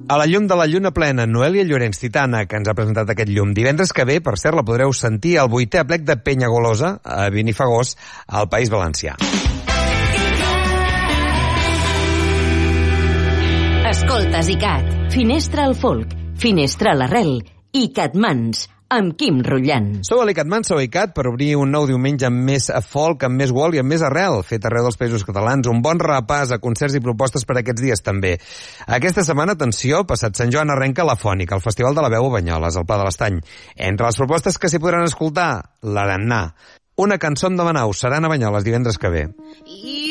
A la llum de la lluna plena, Noelia Llorenç, Titana, que ens ha presentat aquest llum. Divendres que ve, per cert, la podreu sentir al 8è aplec de Penyagolosa, a Benifagós, al País Valencià. Escoltes ICAT, Finestra al Folk, Finestra a l'Arrel i Catmans, amb Quim Rullant. Sou a l'ICAT, sou a ICAT, per obrir un nou diumenge amb més folk, amb més wall i amb més arrel, fet arreu dels països catalans. Un bon repàs a concerts i propostes per aquests dies també. Aquesta setmana, atenció, passat Sant Joan arrenca la Fònica, el Festival de la Veu a Banyoles, al Pla de l'Estany. Entre les propostes que s'hi podran escoltar, l'Arannà. Una cançó em demanau, seran a Banyoles divendres que ve.